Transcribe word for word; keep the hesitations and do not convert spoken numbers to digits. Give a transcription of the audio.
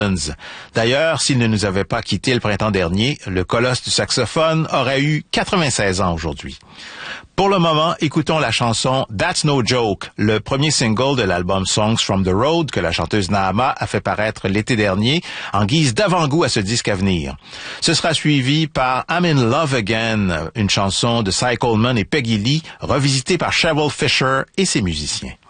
D'ailleurs, s'il ne nous avait pas quittés le printemps dernier, le colosse du saxophone aurait eu quatre-vingt-seize ans aujourd'hui. Pour le moment, écoutons la chanson That's No Joke, le premier single de l'album Songs from the Road que la chanteuse Naama a fait paraître l'été dernier en guise d'avant-goût à ce disque à venir. Ce sera suivi par I'm in Love Again, une chanson de Cy Coleman et Peggy Lee, revisitée par Cheryl Fisher et ses musiciens.